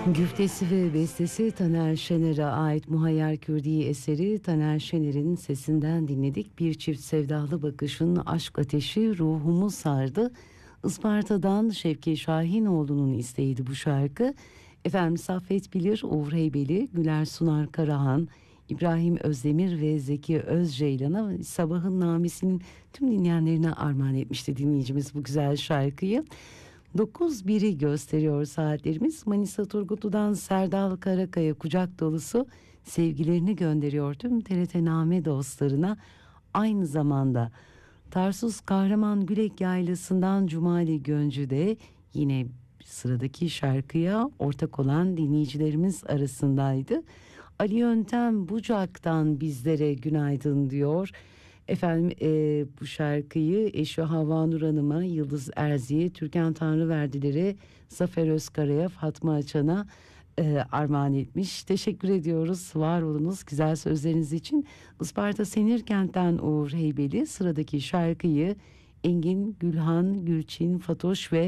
Güftesi ve bestesi Taner Şener'e ait Muhayyer Kürdi eseri. Taner Şener'in sesinden dinledik. Bir çift sevdalı bakışın aşk ateşi ruhumu sardı. Isparta'dan Şevki Şahinoğlu'nun isteğiydi bu şarkı. Efendim Saffet Bilir, Uğur Heybeli, Güler Sunar Karahan, İbrahim Özdemir ve Zeki Özceylan'a Sabahın Namesi'nin tüm dinleyenlerine armağan etmişti dinleyicimiz bu güzel şarkıyı. 9:01'i gösteriyor saatlerimiz. Manisa Turgutlu'dan Serdal Karakaya kucak dolusu sevgilerini gönderiyor tüm TRT-Name dostlarına. Aynı zamanda Tarsus Kahraman Gülek Yaylası'ndan Cumali Göncü de yine sıradaki şarkıya ortak olan dinleyicilerimiz arasındaydı. Ali Yöntem Bucak'tan bizlere günaydın diyor. Efendim bu şarkıyı eşi Havva Nur Hanım'a, Yıldız Erzi'ye, Türkan Tanrıverdiler'e, Zafer Özkara'ya, Fatma Açan'a armağan etmiş. Teşekkür ediyoruz. Var olunuz güzel sözleriniz için. Isparta Senirkent'ten Uğur Heybeli sıradaki şarkıyı Engin, Gülhan, Gülçin, Fatoş ve